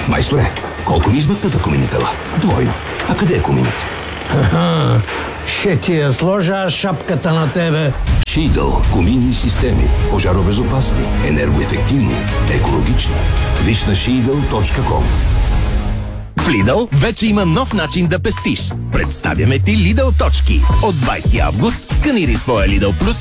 Майсторе, колко ми измъкна за коминитела? Двойно. А къде е коминът? Ще ти я сложа аз шапката на тебе. Шийдъл. Коминни системи. Пожаробезопасни, енергоефективни, екологични. Виж на Shidal.com. В Lidl вече има нов начин да пестиш. Представяме ти Lidl точки. От 20 август сканирай своя Lidl Plus